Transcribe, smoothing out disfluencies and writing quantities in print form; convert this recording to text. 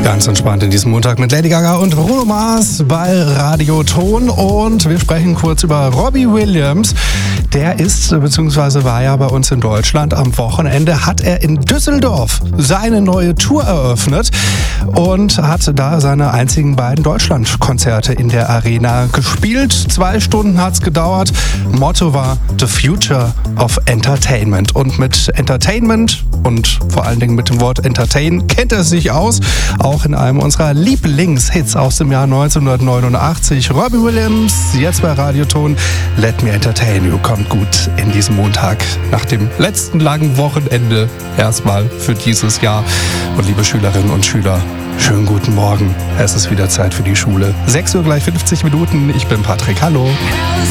Ganz entspannt in diesem Montag mit Lady Gaga und Bruno Mars bei Radio Ton. Und wir sprechen kurz über Robbie Williams. Der ist bzw. war ja bei uns in Deutschland. Am Wochenende hat er in Düsseldorf seine neue Tour eröffnet und hat da seine einzigen beiden Deutschlandkonzerte in der Arena gespielt. 2 Stunden hat es gedauert. Motto war The Future of Entertainment. Und mit Entertainment und vor allen Dingen mit dem Wort Entertain kennt er sich aus. Auch in einem unserer Lieblingshits aus dem Jahr 1989. Robbie Williams, jetzt bei Radioton. Let Me Entertain You kommt gut in diesem Montag nach dem letzten langen Wochenende erstmal für dieses Jahr. Und liebe Schülerinnen und Schüler, schönen guten Morgen. Es ist wieder Zeit für die Schule. 6 Uhr gleich 50 Minuten. Ich bin Patrick. Hallo.